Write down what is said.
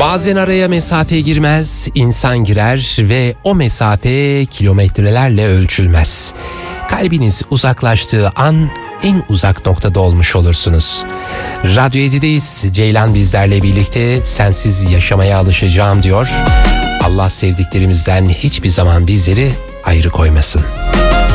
Bazen araya mesafe girmez, insan girer ve o mesafe kilometrelerle ölçülmez. Kalbiniz uzaklaştığı an en uzak noktada olmuş olursunuz. Radyo 7'deyiz. Ceylan bizlerle birlikte sensiz yaşamaya alışacağım diyor. Allah sevdiklerimizden hiçbir zaman bizleri ayrı koymasın.